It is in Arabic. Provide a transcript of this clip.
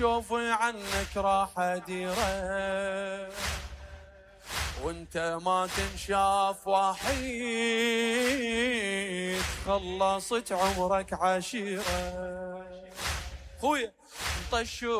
الشوف عنك راح أديره، وانت ما تنشاف وحيد خلصت عمرك عشيرة. خويا طشوا